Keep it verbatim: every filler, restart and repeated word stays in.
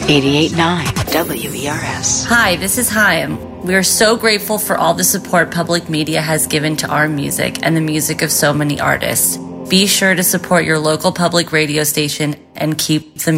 eighty-eight point nine W E R S. Hi, this is Chaim. We are so grateful for all the support public media has given to our music and the music of so many artists. Be sure to support your local public radio station and keep the